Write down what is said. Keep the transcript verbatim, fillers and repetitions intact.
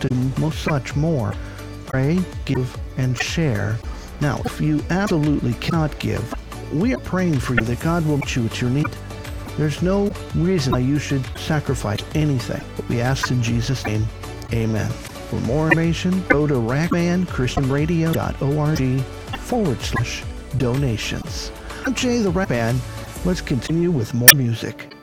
to do so much more. Pray, give, and share. Now, if you absolutely cannot give, we are praying for you that God will meet you at your need. There's no reason why you should sacrifice anything. We ask in Jesus' name, amen. For more information, go to rackman christian radio dot org forward slash donations. I'm Jay the Rackman. Let's continue with more music.